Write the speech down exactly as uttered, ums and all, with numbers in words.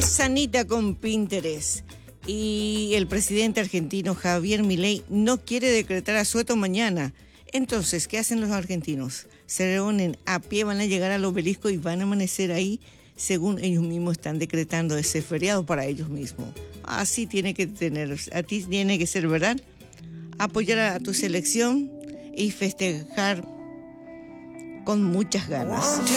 Es sanita con Pinterest. Y el presidente argentino Javier Milei no quiere decretar asueto mañana. Entonces, ¿qué hacen los argentinos? Se reúnen a pie, van a llegar al obelisco y van a amanecer ahí, según ellos mismos están decretando ese feriado para ellos mismos. Así tiene que tener, a ti tiene que ser, ¿verdad? Apoyar a tu selección y festejar con muchas ganas.